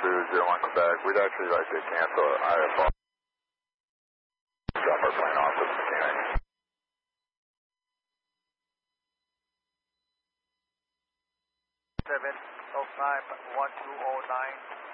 01 Quebec. We'd actually like to cancel IFR. Drop our plane off with the mechanic. 705-1209.